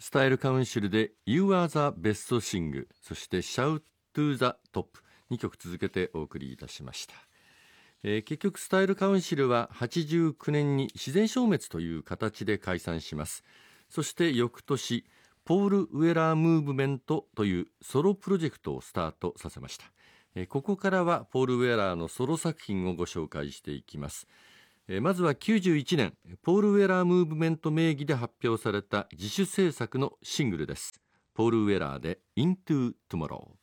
スタイルカウンシルで You Are the Best Sing、 そして Shout to the Top、 2曲続けてお送りいたしました。結局スタイルカウンシルは89年に自然消滅という形で解散します。そして翌年ポール・ウェラー・ムーブメントというソロプロジェクトをスタートさせました。ここからはポール・ウェラーのソロ作品をご紹介していきます。まずは91年ポール・ウェラー・ムーブメント名義で発表された自主制作のシングルです。ポール・ウェラーで Into Tomorrow。